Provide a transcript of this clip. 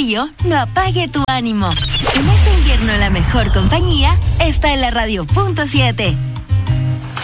frío no apague tu ánimo. En este invierno la mejor compañía está en la Radio .7.